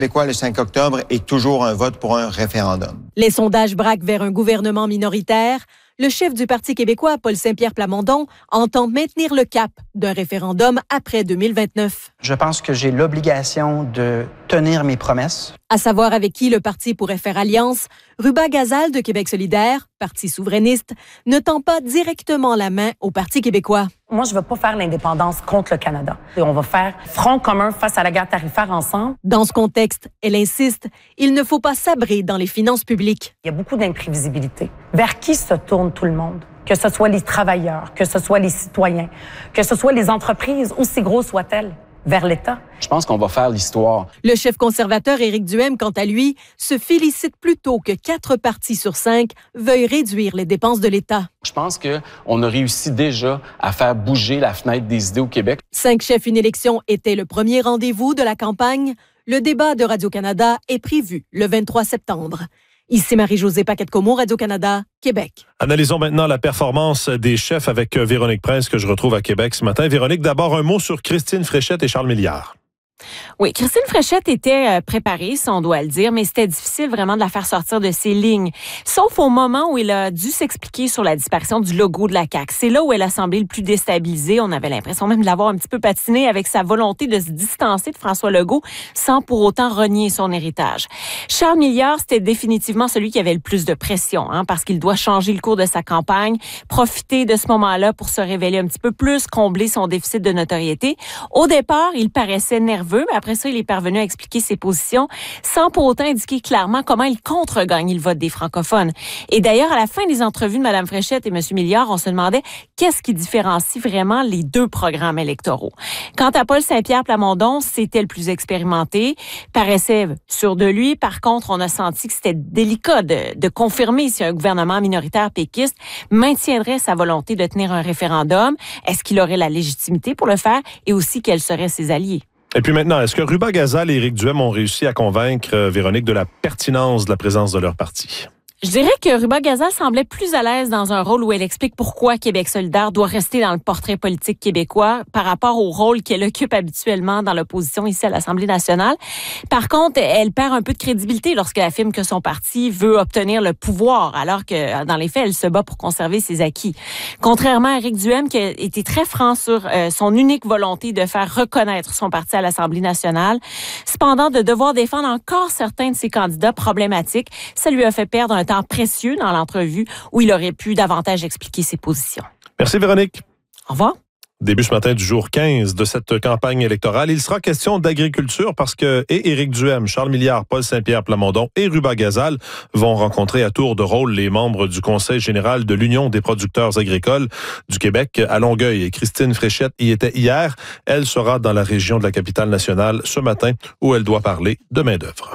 Québécois, le 5 octobre est toujours un vote pour un référendum. Les sondages braquent vers un gouvernement minoritaire. Le chef du Parti québécois, Paul Saint-Pierre Plamondon, entend maintenir le cap d'un référendum après 2029. Je pense que j'ai l'obligation de tenir mes promesses. À savoir avec qui le parti pourrait faire alliance, Ruba-Gazal de Québec solidaire, parti souverainiste, ne tend pas directement la main au Parti québécois. Moi, je ne veux pas faire l'indépendance contre le Canada. Et on va faire front commun face à la guerre tarifaire ensemble. Dans ce contexte, elle insiste, il ne faut pas sabrer dans les finances publiques. Il y a beaucoup d'imprévisibilité. Vers qui se tourne tout le monde? Que ce soit les travailleurs, que ce soit les citoyens, que ce soit les entreprises, aussi grosses soient-elles, vers l'État. Je pense qu'on va faire l'histoire. Le chef conservateur Éric Duhaime, quant à lui, se félicite plutôt que 4 partis sur 5 veuillent réduire les dépenses de l'État. Je pense qu'on a réussi déjà à faire bouger la fenêtre des idées au Québec. 5 chefs, une élection était le premier rendez-vous de la campagne. Le débat de Radio-Canada est prévu le 23 septembre. Ici Marie-Josée Paquette-Comeau, Radio-Canada, Québec. Analysons maintenant la performance des chefs avec Véronique Prince, que je retrouve à Québec ce matin. Véronique, d'abord un mot sur Christine Fréchette et Charles Milliard. Oui, Christine Fréchette était préparée, si on doit le dire, mais c'était difficile vraiment de la faire sortir de ses lignes. Sauf au moment où il a dû s'expliquer sur la disparition du logo de la CAQ. C'est là où elle a semblé le plus déstabilisée. On avait l'impression même de l'avoir un petit peu patiné avec sa volonté de se distancer de François Legault sans pour autant renier son héritage. Charles Milliard, c'était définitivement celui qui avait le plus de pression, parce qu'il doit changer le cours de sa campagne, profiter de ce moment-là pour se révéler un petit peu plus, combler son déficit de notoriété. Au départ, il paraissait nerveux, mais après ça, il est parvenu à expliquer ses positions sans pour autant indiquer clairement comment il contre-gagne le vote des francophones. Et d'ailleurs, à la fin des entrevues de Mme Fréchette et M. Milliard, on se demandait qu'est-ce qui différencie vraiment les deux programmes électoraux. Quant à Paul Saint-Pierre Plamondon, c'était le plus expérimenté, paraissait sûr de lui. Par contre, on a senti que c'était délicat de confirmer si un gouvernement minoritaire péquiste maintiendrait sa volonté de tenir un référendum. Est-ce qu'il aurait la légitimité pour le faire et aussi quels seraient ses alliés? Et puis maintenant, est-ce que Ruba-Gazal et Éric Duhaime ont réussi à convaincre Véronique de la pertinence de la présence de leur parti? Je dirais que Ruba-Gazal semblait plus à l'aise dans un rôle où elle explique pourquoi Québec solidaire doit rester dans le portrait politique québécois par rapport au rôle qu'elle occupe habituellement dans l'opposition ici à l'Assemblée nationale. Par contre, elle perd un peu de crédibilité lorsqu'elle affirme que son parti veut obtenir le pouvoir, alors que dans les faits, elle se bat pour conserver ses acquis. Contrairement à Éric Duhaime, qui a été très franc sur son unique volonté de faire reconnaître son parti à l'Assemblée nationale. Cependant, de devoir défendre encore certains de ses candidats problématiques, ça lui a fait perdre un temps précieux dans l'entrevue où il aurait pu davantage expliquer ses positions. Merci Véronique. Au revoir. Début ce matin du jour 15 de cette campagne électorale. Il sera question d'agriculture parce que Éric Duhaime, Charles Milliard, Paul Saint-Pierre Plamondon et Ruba-Gazal vont rencontrer à tour de rôle les membres du Conseil général de l'Union des producteurs agricoles du Québec à Longueuil. Et Christine Fréchette y était hier. Elle sera dans la région de la capitale nationale ce matin où elle doit parler de main-d'œuvre.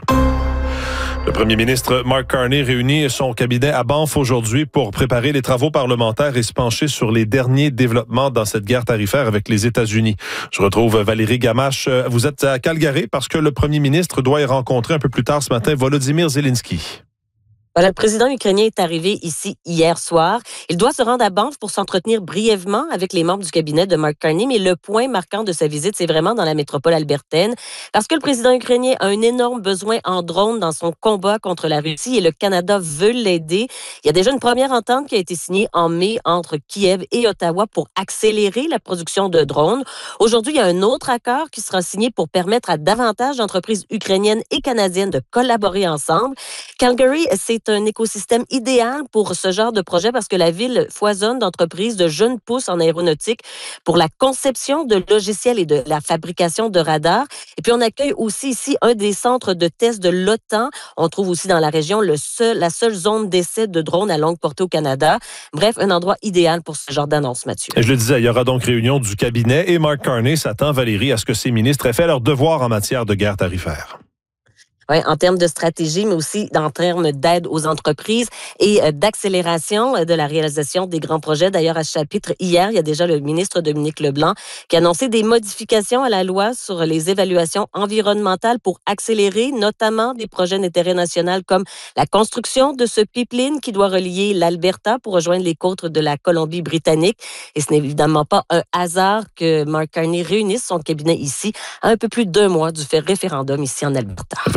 Le premier ministre Mark Carney réunit son cabinet à Banff aujourd'hui pour préparer les travaux parlementaires et se pencher sur les derniers développements dans cette guerre tarifaire avec les États-Unis. Je retrouve Valérie Gamache. Vous êtes à Calgary parce que le premier ministre doit y rencontrer un peu plus tard ce matin Volodymyr Zelensky. Voilà, le président ukrainien est arrivé ici hier soir. Il doit se rendre à Banff pour s'entretenir brièvement avec les membres du cabinet de Mark Carney, mais le point marquant de sa visite, c'est vraiment dans la métropole albertaine, parce que le président ukrainien a un énorme besoin en drones dans son combat contre la Russie et le Canada veut l'aider. Il y a déjà une première entente qui a été signée en mai entre Kiev et Ottawa pour accélérer la production de drones. Aujourd'hui, il y a un autre accord qui sera signé pour permettre à davantage d'entreprises ukrainiennes et canadiennes de collaborer ensemble. Calgary, c'est un écosystème idéal pour ce genre de projet parce que la ville foisonne d'entreprises de jeunes pousses en aéronautique pour la conception de logiciels et de la fabrication de radars. Et puis, on accueille aussi ici un des centres de test de l'OTAN. On trouve aussi dans la région la seule zone d'essai de drones à longue portée au Canada. Bref, un endroit idéal pour ce genre d'annonce, Mathieu. Et je le disais, il y aura donc réunion du cabinet et Mark Carney s'attend, Valérie, à ce que ses ministres aient fait leur devoir en matière de guerre tarifaire. Oui, en termes de stratégie, mais aussi en termes d'aide aux entreprises et d'accélération de la réalisation des grands projets. D'ailleurs, à ce chapitre, hier, il y a déjà le ministre Dominique Leblanc qui a annoncé des modifications à la loi sur les évaluations environnementales pour accélérer notamment des projets d'intérêt national comme la construction de ce pipeline qui doit relier l'Alberta pour rejoindre les côtes de la Colombie-Britannique. Et ce n'est évidemment pas un hasard que Mark Carney réunisse son cabinet ici à un peu plus d'1 mois du fait référendum ici en Alberta.